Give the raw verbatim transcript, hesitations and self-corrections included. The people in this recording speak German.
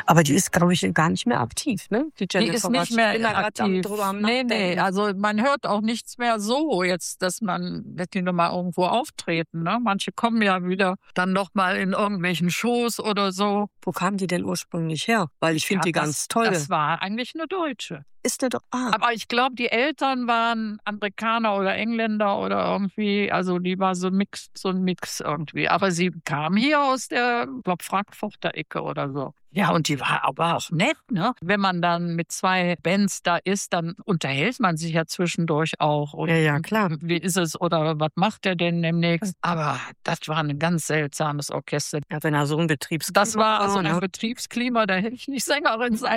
Aber die ist, glaube ich, gar nicht mehr aktiv, ne? Die, die ist nicht mehr ich aktiv. Nee, nee, also man hört auch nichts mehr so jetzt, dass man, dass die nochmal irgendwo auftreten, ne? Manche kommen ja wieder dann nochmal in irgendwelchen Shows oder so. Wo kam die denn ursprünglich her? Weil ich finde ja, die das, ganz toll. Das war eigentlich eine Deutsche. Ist der doch. Ah. Aber ich glaube, die Eltern waren Amerikaner oder Engländer oder irgendwie, also die war so, Mix, so ein Mix irgendwie. Aber sie kam hier aus der, ich glaube, Frankfurter Ecke oder so. Ja, und die war aber auch nett, ne? Wenn man dann mit zwei Bands da ist, dann unterhält man sich ja zwischendurch auch. Und ja, ja, klar. Wie ist es oder was macht er denn demnächst? Aber das war ein ganz seltsames Orchester. Ja, wenn er so ein Betriebsklima Das war also war, ein ne? Betriebsklima, da hätte ich nicht Sängerin sein